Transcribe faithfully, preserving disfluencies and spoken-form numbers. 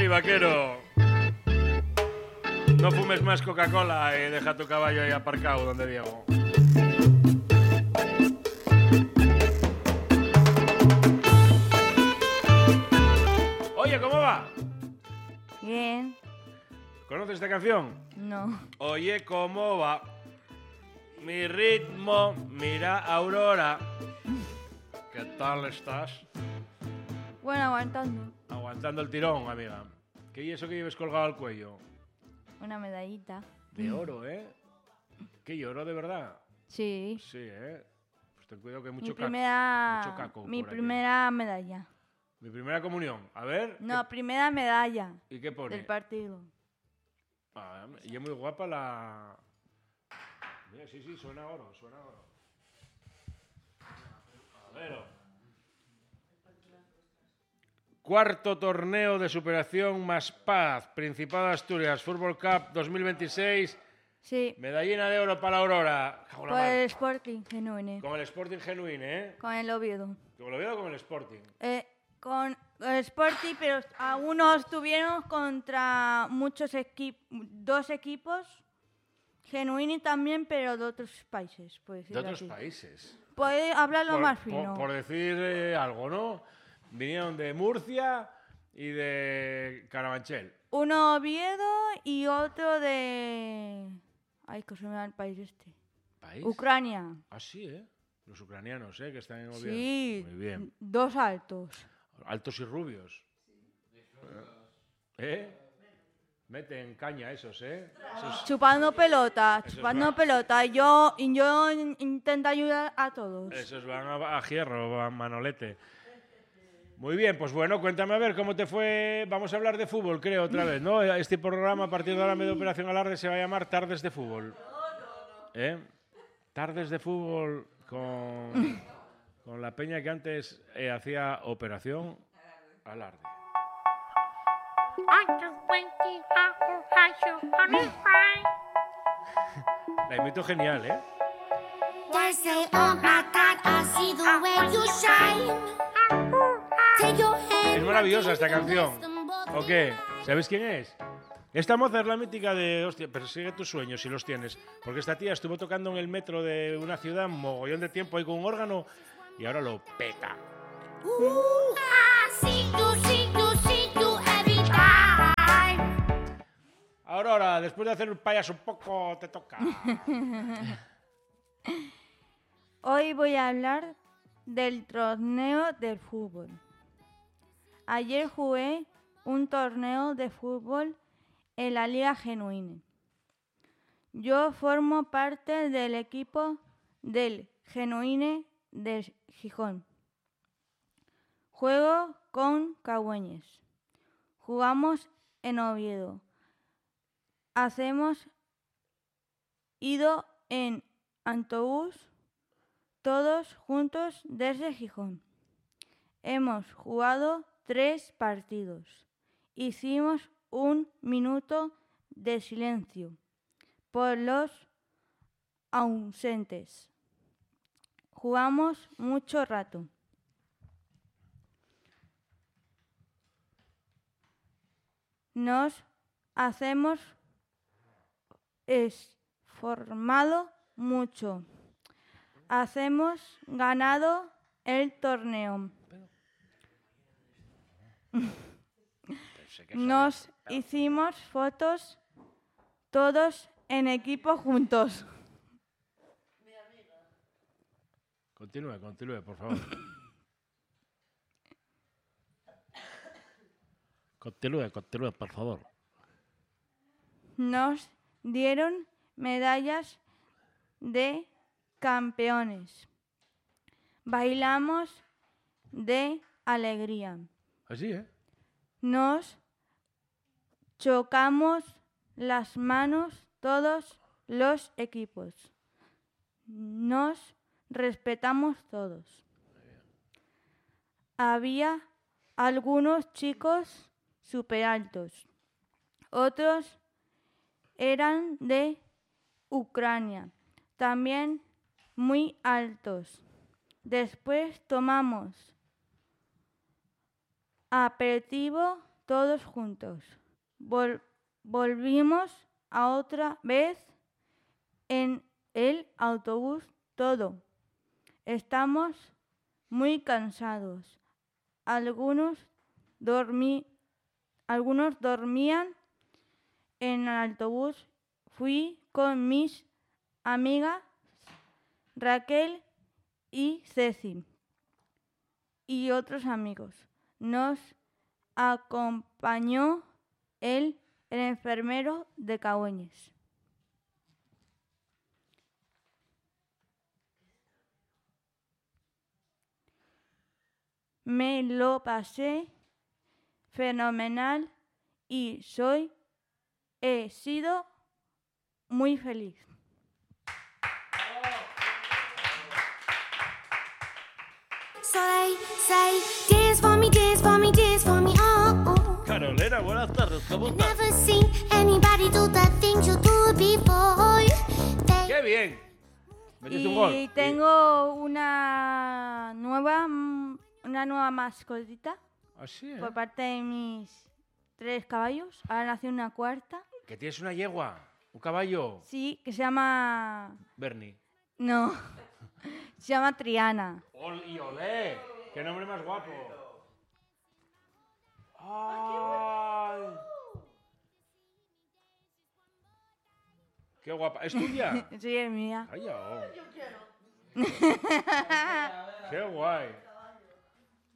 ahí, vaquero. No fumes más Coca-Cola y deja tu caballo ahí aparcado donde Diego. Oye, ¿cómo va? Bien. ¿Conoces esta canción? No. Oye, ¿cómo va? Mi ritmo, mira Aurora. ¿Qué tal estás? Bueno, aguantando. Aguantando el tirón, amiga. ¿Qué es eso que lleves colgado al cuello? Una medallita. De oro, ¿eh? ¿Qué oro de verdad? Sí. Sí, ¿eh? Pues ten cuidado que hay mucho, Mi primera, caco, mucho caco mi por aquí. primera medalla. Mi primera comunión. A ver. No, ¿qué... primera medalla. ¿Y qué pone? Del partido. Ah, y es muy guapa la... Mira, sí, sí, suena oro, suena oro. A ver. Cuarto torneo de superación más paz. Principado de Asturias, Fútbol Cup dos mil veintiséis. Sí. Medallina de oro para la Aurora. Con el Sporting Genuine. Con el Sporting Genuine, ¿eh? Con el Oviedo. ¿Con el Oviedo o con el Sporting? Eh, con el Sporting, pero algunos tuvieron contra muchos equipos, dos equipos. Genuine también, pero de otros países. Pues, de otros así. países. Puede hablarlo por, más fino. Por, por decir eh, algo, ¿no? Vinieron de Murcia y de Carabanchel. Uno Oviedo y otro de... Ay, que se me da el país este. ¿País? Ucrania. Ah, sí, ¿eh? Los ucranianos, ¿eh? Que están en Oviedo. Sí. Muy bien. Dos altos. Altos y rubios. ¿Eh? Meten caña esos, ¿eh? Esos... Chupando pelota, esos chupando van... pelota. Yo, yo intento ayudar a todos. Esos van a, a hierro, a manolete. Muy bien, pues bueno, cuéntame a ver cómo te fue. Vamos a hablar de fútbol, creo, otra vez, ¿no? Este programa, a partir de ahora, medio Operación Alarde, se va a llamar Tardes de Fútbol. ¿Eh? Tardes de Fútbol con, con la peña que antes eh, hacía Operación Alarde. La imito genial, ¿eh? Es maravillosa esta canción. ¿O qué? ¿Sabes quién es? Esta moza es la mítica de... Hostia, persigue tus sueños si los tienes. Porque esta tía estuvo tocando en el metro de una ciudad mogollón de tiempo ahí con un órgano y ahora lo peta. Aurora, después de hacer el payaso un poco, te toca. Hoy voy a hablar del torneo de fútbol. Ayer jugué un torneo de fútbol en la Liga Genuine. Yo formo parte del equipo del Genuine de Gijón. Juego con Cagüeñes. Jugamos en Oviedo. Hacemos ido en autobús todos juntos desde Gijón. Hemos jugado tres partidos. Hicimos un minuto de silencio por los ausentes. Jugamos mucho rato. Nos hacemos esformado mucho. Hacemos ganado el torneo. Nos hicimos fotos todos en equipo juntos. Continúe, continúe, por favor. Continúe, continúe, por favor. Nos dieron medallas de campeones. Bailamos de alegría. Así, ¿eh? Nos chocamos las manos todos los equipos. Nos respetamos todos. Había algunos chicos súper altos. Otros eran de Ucrania, también muy altos. Después tomamos aperitivo todos juntos. Vol- volvimos a otra vez en el autobús todo. Estamos muy cansados. Algunos, dormí, algunos dormían en el autobús. Fui con mis amigas Raquel y Ceci y otros amigos. Nos acompañó el, el enfermero de Cahueñes. Me lo pasé fenomenal y soy, he sido muy feliz. So they say, dance for me, dance for me, dance for me, oh, oh. Carolina, buenas tardes, ¿cómo estás? Never seen anybody do the things you do before. They ¡Qué bien! Metiste un gol. Y tengo una nueva, mm, una nueva mascotita Así, ¿eh? por parte de mis tres caballos. Ahora nació una cuarta. Que tienes una yegua, un caballo. Sí, que se llama... Bernie. No, se llama Triana. ¡Ol y olé! ¡Qué nombre más guapo! ¡Ay! ¡Qué guapa! ¿Es tuya? Sí, es mía. ¡Ay, oh! ¡Qué guay!